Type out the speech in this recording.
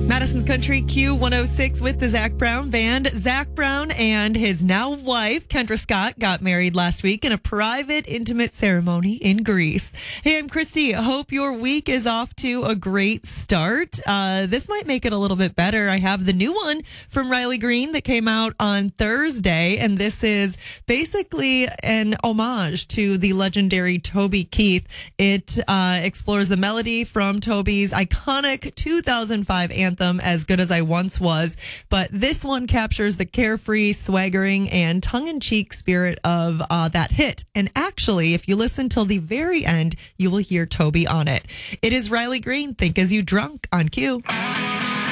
Madison's Country Q106 with the Zach Brown Band. Zach Brown and his now wife, Kendra Scott, got married last week in a private, intimate ceremony in Greece. Hey, I'm Christy. Hope your week is off to a great start. This might make it a little bit better. I have the new one from Riley Green that came out on Thursday, and this is basically an homage to the legendary Toby Keith. It explores the melody from Toby's iconic 2005 anthem, As Good As I Once Was, but this one captures the carefree, swaggering, and tongue-in-cheek spirit of that hit. And actually, if you listen till the very end, you will hear Toby on it. It is Riley Green, Think As You Drunk on Q.